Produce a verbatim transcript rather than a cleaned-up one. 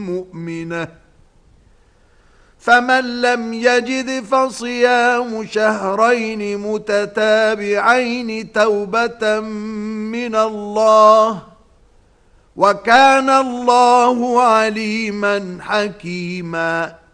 مؤمنة فمن لم يجد فصيام شهرين متتابعين توبة من الله وكان الله عليما حكيما.